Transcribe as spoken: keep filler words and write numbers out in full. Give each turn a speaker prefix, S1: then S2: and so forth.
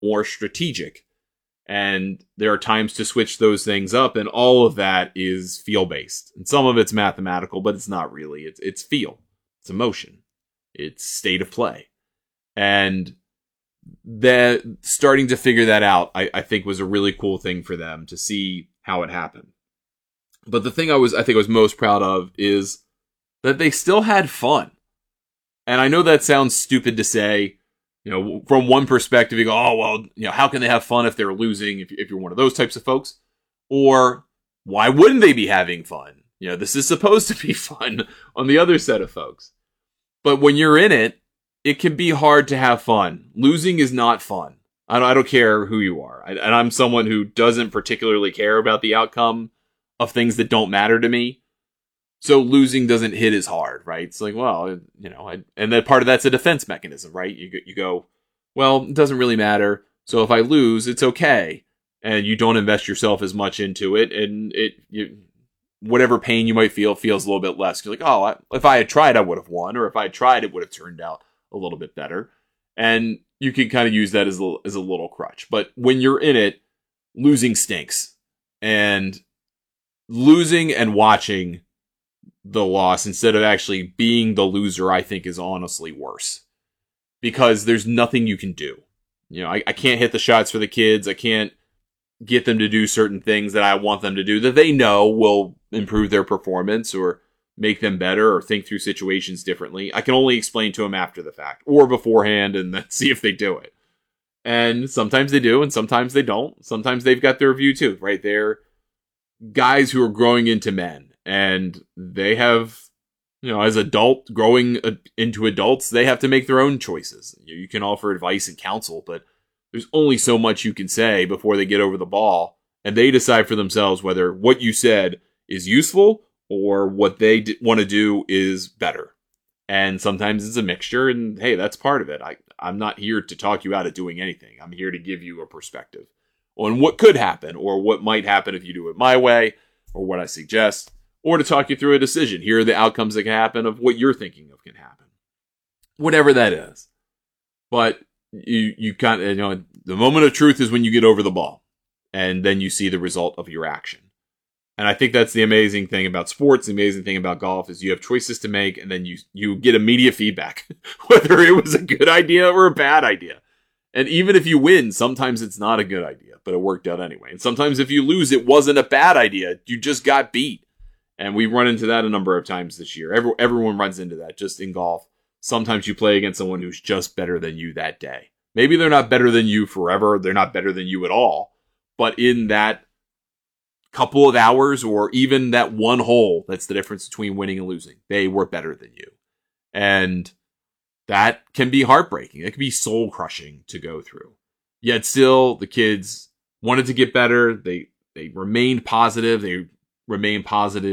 S1: or strategic. And there are times to switch those things up, and all of that is feel-based. And some of it's mathematical, but it's not really. It's it's feel. It's emotion. It's state of play. And that starting to figure that out, I, I think was a really cool thing for them to see how it happened. But the thing I was, I think I was most proud of is that they still had fun. And I know that sounds stupid to say, you know, from one perspective, you go, oh, well, you know, how can they have fun if they're losing, if, if you're one of those types of folks? Or why wouldn't they be having fun? You know, this is supposed to be fun on the other set of folks. But when you're in it, it can be hard to have fun. Losing is not fun. I don't, I don't care who you are. I, and I'm someone who doesn't particularly care about the outcome of things that don't matter to me. So losing doesn't hit as hard, right? It's like, well, you know, I, and then part of that's a defense mechanism, right? You, you go, well, it doesn't really matter. So if I lose, it's okay. And you don't invest yourself as much into it. And it, you, whatever pain you might feel feels a little bit less. You're like, oh, I, if I had tried, I would have won. Or if I had tried, it would have turned out a little bit better. And you can kind of use that as a, as a little crutch. But when you're in it, losing stinks. And losing and watching the loss instead of actually being the loser, I think is honestly worse. Because there's nothing you can do. You know, I, I can't hit the shots for the kids. I can't get them to do certain things that I want them to do that they know will improve their performance or make them better or think through situations differently. I can only explain to them after the fact or beforehand and then see if they do it. And sometimes they do and sometimes they don't. Sometimes they've got their view too, right? They're guys who are growing into men. And they have, you know, as adult growing into adults, they have to make their own choices. You can offer advice and counsel, but there's only so much you can say before they get over the ball. And they decide for themselves whether what you said is useful or what they d- want to do is better. And sometimes it's a mixture. And hey, that's part of it. I, I'm not here to talk you out of doing anything. I'm here to give you a perspective on what could happen or what might happen if you do it my way or what I suggest. Or to talk you through a decision. Here are the outcomes that can happen of what you're thinking of can happen. Whatever that is. But you, you kind of, you know, the moment of truth is when you get over the ball. And then you see the result of your action. And I think that's the amazing thing about sports. The amazing thing about golf is you have choices to make and then you, you get immediate feedback. Whether it was a good idea or a bad idea. And even if you win, sometimes it's not a good idea. But it worked out anyway. And sometimes if you lose, it wasn't a bad idea. You just got beat. And we've run into that a number of times this year. Every, everyone runs into that just in golf. Sometimes you play against someone who's just better than you that day. Maybe they're not better than you forever. They're not better than you at all. But in that couple of hours or even that one hole, that's the difference between winning and losing. They were better than you. And that can be heartbreaking. It can be soul crushing to go through. Yet still, the kids wanted to get better. They, they remained positive. They remained positive